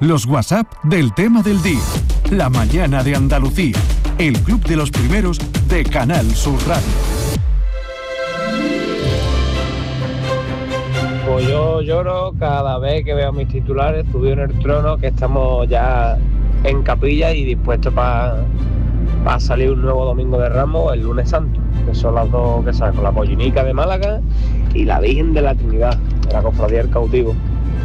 Los WhatsApp del tema del día. La mañana de Andalucía. El club de los primeros de Canal Sur Radio. Pues yo lloro cada vez que veo mis titulares subidos en el trono, que estamos ya en capilla y dispuestos para salir un nuevo Domingo de Ramos el lunes santo, que son las dos que salen, con la Pollinica de Málaga y la Virgen de la Trinidad, de la Cofradía del Cautivo.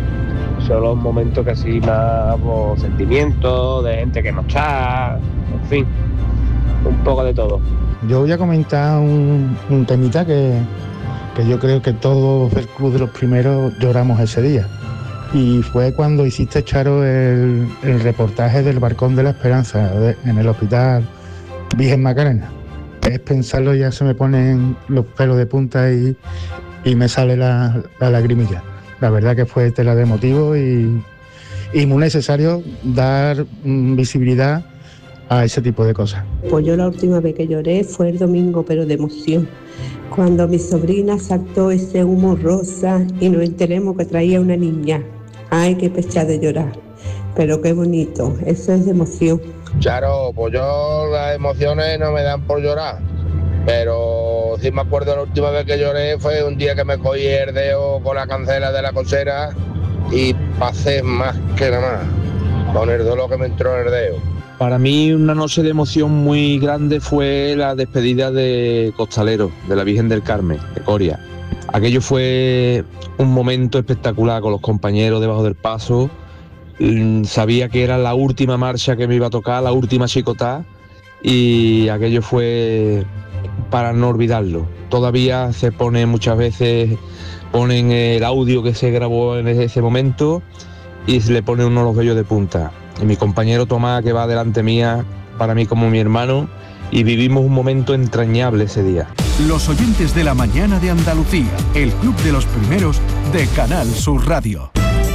Son los momentos que así más sentimientos, de gente que nos echa, en fin, un poco de todo. Yo voy a comentar un temita que yo creo que todos del Club de los Primeros lloramos ese día. Y fue cuando hiciste, Charo, el reportaje del Balcón de la Esperanza en el Hospital Virgen Macarena. Es pensarlo, ya se me ponen los pelos de punta y me sale la lagrimilla. La verdad que fue tela de motivo y muy necesario dar visibilidad a ese tipo de cosas. Pues yo la última vez que lloré fue el domingo, pero de emoción, cuando mi sobrina saltó ese humo rosa y nos enteremos que traía una niña. Ay, qué pecha de llorar, pero qué bonito, eso es de emoción. Charo, pues yo las emociones no me dan por llorar, pero sí me acuerdo la última vez que lloré fue un día que me cogí el dedo con la cancela de la cochera y pasé más que nada más con el dolor que me entró en el dedo. Para mí una noche de emoción muy grande fue la despedida de Costalero, de la Virgen del Carmen, de Coria. Aquello fue un momento espectacular con los compañeros debajo del paso. Sabía que era la última marcha que me iba a tocar, la última chicotá, y aquello fue para no olvidarlo. Todavía se pone muchas veces, ponen el audio que se grabó en ese momento y se le pone uno los vellos de punta. Y mi compañero Tomás, que va delante mía, para mí como mi hermano, y vivimos un momento entrañable ese día. Los oyentes de la mañana de Andalucía, el club de los primeros de Canal Sur Radio.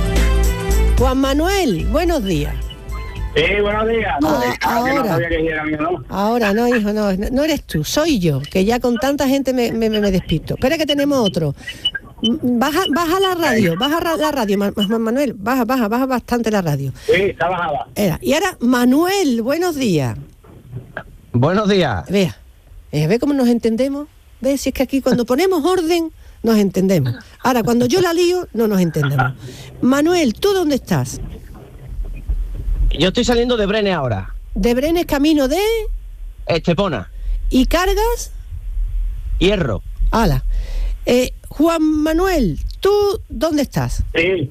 Juan Manuel, buenos días. Sí, buenos días. Ahora, no sabía que era mío, ¿no? Ahora, no, hijo, no eres tú, soy yo, que ya con tanta gente me despisto. Espera que tenemos otro. Baja la radio, Manuel, baja bastante la radio. Sí, está bajada. Y ahora, Manuel, buenos días. Buenos días. Ve cómo nos entendemos. Ve, si es que aquí cuando ponemos orden, nos entendemos. Ahora, cuando yo la lío, no nos entendemos. Manuel, ¿tú dónde estás? Yo estoy saliendo de Brenes ahora. ¿De Brenes camino de...? Estepona. ¿Y cargas? Hierro. Hala. Juan Manuel, ¿tú dónde estás? Sí.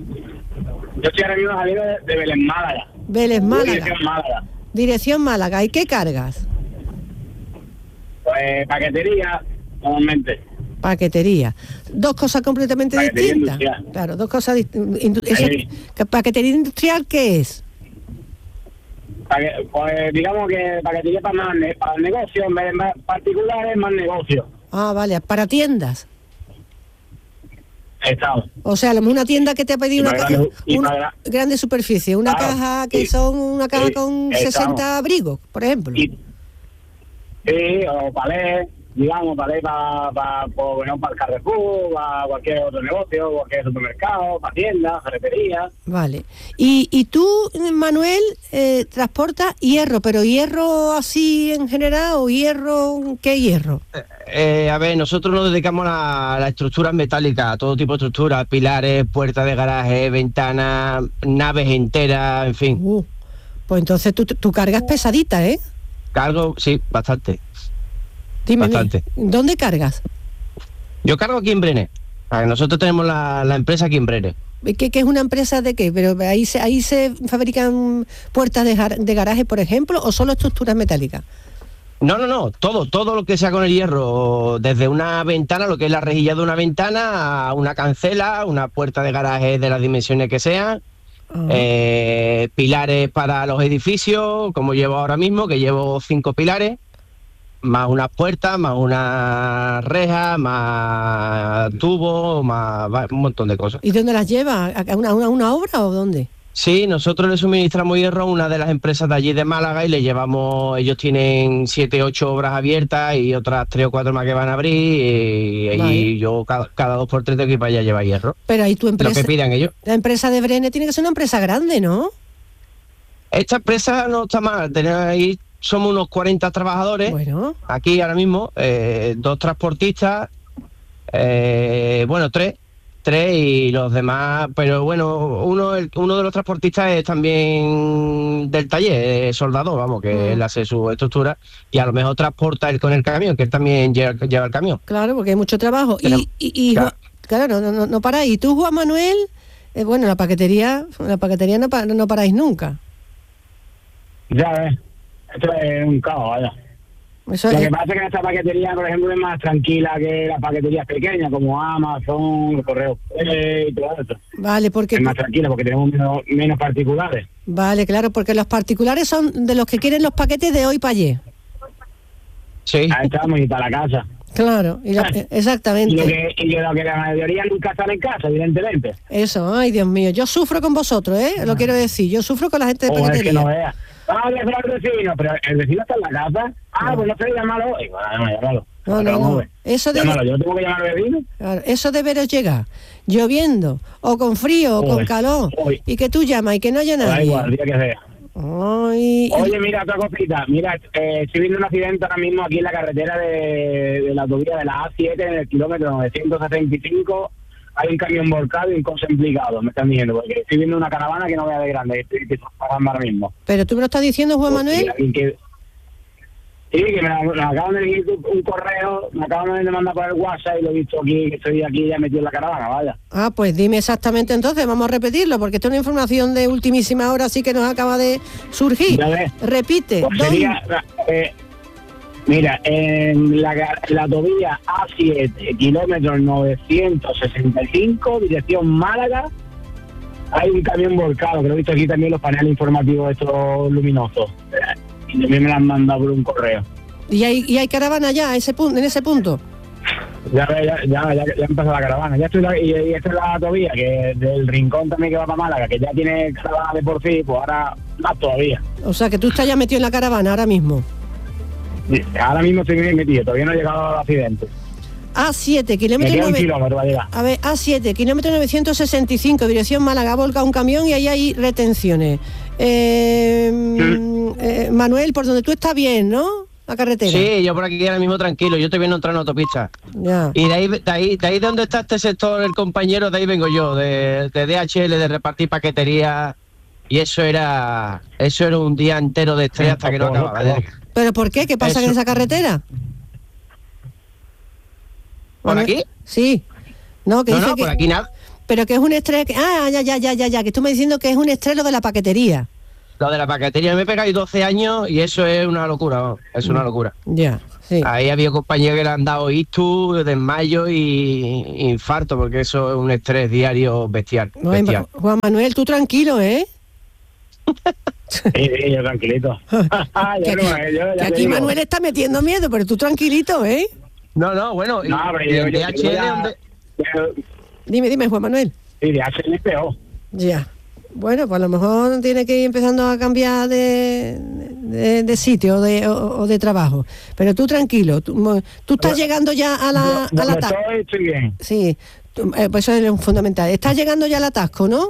Yo estoy ahora mismo saliendo de Vélez, Málaga. Vélez, Málaga. Dirección Málaga. Dirección Málaga. ¿Y qué cargas? Pues paquetería, normalmente. Paquetería. Dos cosas completamente paquetería distintas. Industrial. Claro, dos cosas distintas. ¿Paquetería industrial qué es? Pues digamos que paquetería para el negocio, en vez de más particulares, más negocio. Ah, vale, para tiendas. Exacto. O sea, una tienda que te ha pedido una grande superficie, una caja que son una caja con 60 abrigos, por ejemplo. Sí, o palés, digamos, palés para el Carrefour, para cualquier otro negocio, cualquier supermercado, para tiendas, ferretería. Vale. Y tú, Manuel, transportas hierro, pero hierro así en general o hierro, ¿qué hierro? A ver, nosotros nos dedicamos a las estructuras metálicas, a todo tipo de estructuras, pilares, puertas de garaje, ventanas, naves enteras, en fin. Pues entonces tú cargas pesadita, ¿eh? Cargo, sí, bastante. Dime, bastante. ¿Dónde cargas? Yo cargo aquí en Brenes. Nosotros tenemos la empresa aquí en Brenes. ¿Qué es una empresa de qué? ¿Pero ahí se fabrican puertas de garaje, por ejemplo, o solo estructuras metálicas? No, todo lo que sea con el hierro, desde una ventana, lo que es la rejilla de una ventana, a una cancela, una puerta de garaje de las dimensiones que sean, pilares para los edificios, como llevo ahora mismo, que llevo 5 pilares, más unas puertas, más una reja, más tubos, más un montón de cosas. ¿Y dónde las llevas? ¿A una obra o dónde? Sí, nosotros le suministramos hierro a una de las empresas de allí de Málaga y le llevamos, ellos tienen 7, 8 obras abiertas y otras 3 o 4 más que van a abrir y Vale. yo cada 2 por 3 tengo que ir para allá a llevar hierro. Pero ahí tu Lo empresa, que pidan ellos. la empresa de Brene tiene que ser una empresa grande, ¿no? Esta empresa no está mal, ahí somos unos 40 trabajadores, Bueno, aquí ahora mismo, 2 transportistas, 3 y los demás, pero bueno, uno de los transportistas es también del taller, es soldador, vamos, que él hace su estructura y a lo mejor transporta él con el camión, que él también lleva el camión. claro, porque hay mucho trabajo. Tenemos- claro. Claro, no paráis. ¿Y tú, Juan Manuel? Bueno, la paquetería no paráis nunca. Ya ves, esto es un caos, vaya. Eso Lo que es, pasa es que esta paquetería, por ejemplo, es más tranquila que las paqueterías pequeñas, como Amazon, el Correo y todo eso. vale, porque Es más tranquila porque tenemos menos particulares. vale, claro, porque los particulares son de los que quieren los paquetes de hoy para ayer. Sí. Ahí estamos y para la casa. Claro, exactamente. Y lo que la mayoría nunca están en casa, evidentemente. Eso, ay Dios mío, yo sufro con vosotros, lo quiero decir, yo sufro con la gente de O es paquetería. que no veas. Voy a hablar al vecino, pero el vecino está en la casa. Pues no sé, llámalo. Y bueno, llámalo. No. Eso Llámalo, yo tengo que llamar al vecino. Claro, eso de veros llegar lloviendo o con frío o con Joder, calor joder. y que tú llamas y que no haya Da nadie. igual, el día que sea. Ay, Oye, mira, otra cosita. Mira, estoy viendo un accidente ahora mismo aquí en la carretera de la autovía de la A7, en el kilómetro 975. Hay un camión volcado y un coche implicado, me están diciendo, porque estoy viendo una caravana que no vea de grande, que está pasando ahora mismo. pero tú me lo estás diciendo, Juan Manuel. Sí, que me acaban de decir un correo, me acaban de mandar por el WhatsApp y lo he visto aquí, que estoy aquí ya metido en la caravana, vaya. Ah, pues dime exactamente entonces, vamos a repetirlo, porque esta es una información de ultimísima hora, así que nos acaba de surgir. Ya ves. Repite. Pues sería, mira, en la autovía A7, kilómetro 965, dirección Málaga, hay un camión volcado, que lo he visto aquí también los paneles informativos estos luminosos. Y también me lo han mandado por un correo. ¿Y hay caravana ya en ese punto? Ya empezó la caravana. Ya estoy y esta es la autovía, que del Rincón también que va para Málaga, que ya tiene caravana de por sí, pues ahora más todavía. O sea, que tú estás ya metido en la caravana ahora mismo. Ahora mismo estoy bien metido, todavía no he llegado al accidente. A7, Me kilómetro queda un 9... kilómetro para llegar. A ver, A7, kilómetro 965, dirección Málaga, volca un camión y ahí hay retenciones. Manuel, por donde tú estás bien, ¿no? La carretera. Sí, yo por aquí ahora mismo tranquilo, yo estoy viendo entrar en autopista. Ya. Y de ahí de donde está este sector, el compañero, de ahí vengo yo, de DHL, de repartir paquetería. Y eso era un día entero de estrés hasta que no acababa. ¿Pero por qué? ¿Qué pasa Eso. en esa carretera? ¿Por aquí? Sí. No, que No, dice no, que... por aquí nada. Pero que es un estrés... Ya, que tú me diciendo que es un estrés lo de la paquetería. Lo de la paquetería me he pegado 12 años y eso es una locura, vamos, es una locura. Ya, sí. Ahí había compañeros que le han dado ictus, desmayo y infarto, porque eso es un estrés diario bestial. No, bestial. Juan Manuel, tú tranquilo, ¿eh? Sí, yo tranquilito. Que aquí Manuel está metiendo miedo, pero tú tranquilito, ¿eh? No, bueno, No, pero y yo en DHL, Dime, Juan Manuel. Sí, DHL es peor. Ya. Bueno, pues a lo mejor tiene que ir empezando a cambiar de sitio o de trabajo. Pero tú tranquilo, tú estás llegando ya a la atasco. Estoy bien. Sí, pues eso es fundamental. Estás llegando ya al atasco, ¿no?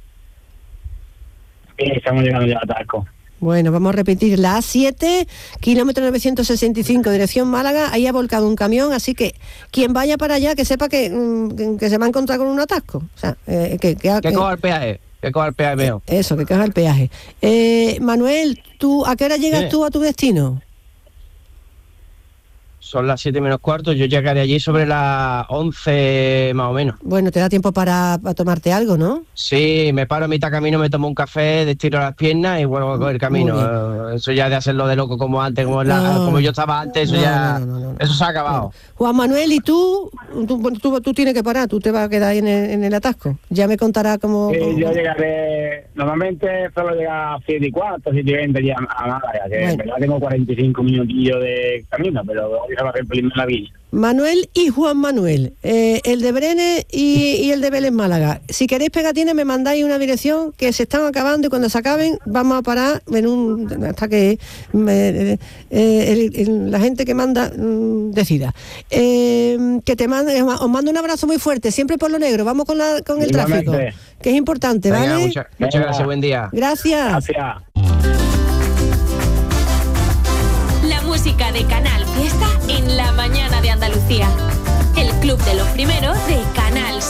Sí, estamos llegando ya al atasco. Bueno, vamos a repetir. La A7, kilómetro 965, dirección Málaga, ahí ha volcado un camión, así que quien vaya para allá que sepa que se va a encontrar con un atasco. O sea, que coja el peaje. Que coja el peaje mejor. Eso, que coja el peaje. Manuel, ¿a qué hora llegas tú a tu destino? Son las 7 menos cuarto, yo llegaré allí sobre las 11 más o menos. Bueno, te da tiempo para tomarte algo, ¿no? Sí, me paro a mitad camino, me tomo un café, estiro las piernas y vuelvo a coger el camino. Eso ya de hacerlo de loco como antes, como yo estaba antes, eso eso se ha acabado. Juan Manuel, ¿y tú tienes que parar? ¿Tú te vas a quedar ahí en el atasco? Ya me contará cómo... Yo llegaré, normalmente solo llega a 7:15, 7:20 ya a Málaga, que en verdad tengo 45 minutillos de camino, pero Pelín de la Villa. Manuel y Juan Manuel, el de Brenes y el de Vélez Málaga. Si queréis pegatines me mandáis una dirección, que se están acabando, y cuando se acaben vamos a parar hasta que la gente que manda decida. Os mando un abrazo muy fuerte, siempre por lo negro. Vamos con el tráfico, que es importante. Venga, ¿vale? muchas gracias, buen día. Gracias. La música de Canal Fiesta en la mañana de Andalucía. El club de los primeros de